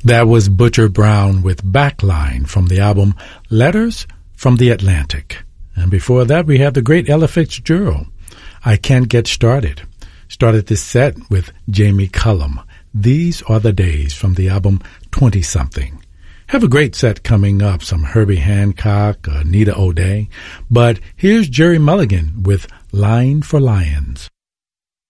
That was Butcher Brown with Backline from the album Letters from the Atlantic. And before that, we had the great Ella Fitzgerald, I Can't Get Started. Started this set with Jamie Cullum, These Are the Days from the album 20-something. Have a great set coming up, some Herbie Hancock, Anita O'Day. But here's Jerry Mulligan with Line for Lions.